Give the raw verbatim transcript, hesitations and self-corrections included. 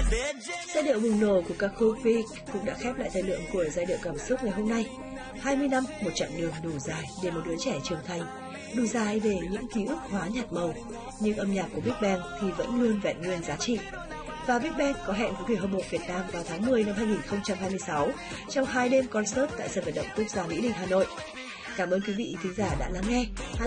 Giai điệu bùng nổ của ca khúc Weak cũng đã khép lại thời lượng của giai điệu cảm xúc ngày hôm nay. hai mươi năm, một chặng đường đủ dài để một đứa trẻ trưởng thành, đủ dài để những ký ức hóa nhạt màu, nhưng âm nhạc của Big Bang thì vẫn luôn vẹn nguyên giá trị. Và Big Bang có hẹn với người hâm mộ Việt Nam vào tháng mười năm hai nghìn không trăm hai mươi sáu trong hai đêm concert tại sân vận động quốc gia Mỹ Đình, Hà Nội. Cảm ơn quý vị thính giả đã lắng nghe.